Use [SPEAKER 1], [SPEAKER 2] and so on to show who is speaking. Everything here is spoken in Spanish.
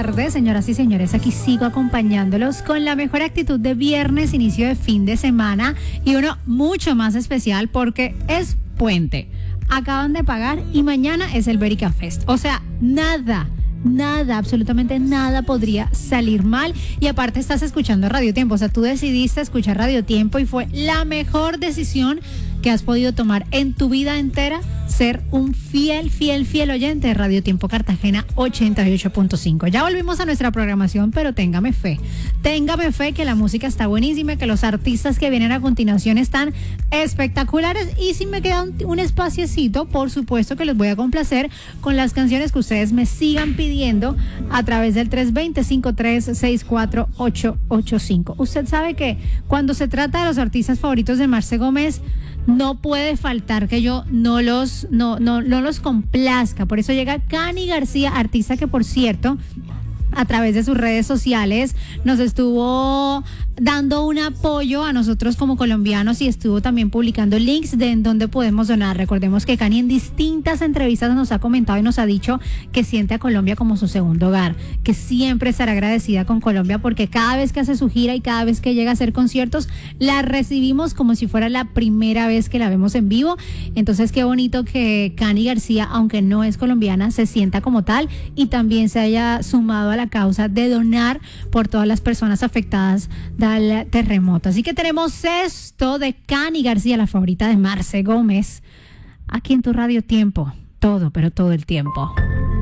[SPEAKER 1] tarde, señoras y señores. Aquí sigo acompañándolos con la mejor actitud de viernes, inicio de fin de semana y uno mucho más especial porque es puente. Acaban de pagar y mañana es el Berica Fest. O sea, nada, absolutamente nada podría salir mal. Y aparte estás escuchando Radio Tiempo. O sea, tú decidiste escuchar Radio Tiempo y fue la mejor decisión que has podido tomar en tu vida entera, ser un fiel oyente de Radio Tiempo Cartagena 88.5. Ya volvimos a nuestra programación, pero téngame fe que la música está buenísima, que los artistas que vienen a continuación están espectaculares y si me queda un espaciecito, por supuesto que los voy a complacer con las canciones que ustedes me sigan pidiendo a través del 320-5364885. Usted sabe que cuando se trata de los artistas favoritos de Marce Gómez, no puede faltar que yo no los complazca. Por eso llega Cani García, artista que, por cierto, a través de sus redes sociales nos estuvo dando un apoyo a nosotros como colombianos y estuvo también publicando links de en donde podemos donar. Recordemos que Cani en distintas entrevistas nos ha comentado y nos ha dicho que siente a Colombia como su segundo hogar, que siempre estará agradecida con Colombia porque cada vez que hace su gira y cada vez que llega a hacer conciertos la recibimos como si fuera la primera vez que la vemos en vivo. Entonces qué bonito que Cani García, aunque no es colombiana, se sienta como tal y también se haya sumado a la causa de donar por todas las personas afectadas del terremoto. Así que tenemos esto de Cani García, la favorita de Marce Gómez, aquí en tu Radio Tiempo. Todo, pero todo el tiempo.